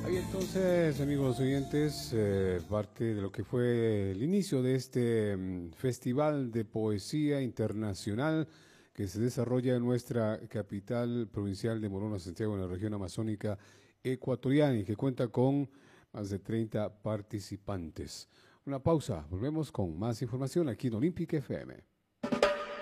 Ahí entonces, amigos oyentes, parte de lo que fue el inicio de este Festival de Poesía Internacional que se desarrolla en nuestra capital provincial de Morona, Santiago, en la región amazónica ecuatoriana y que cuenta con más de 30 participantes. Una pausa, volvemos con más información aquí en Olímpica FM.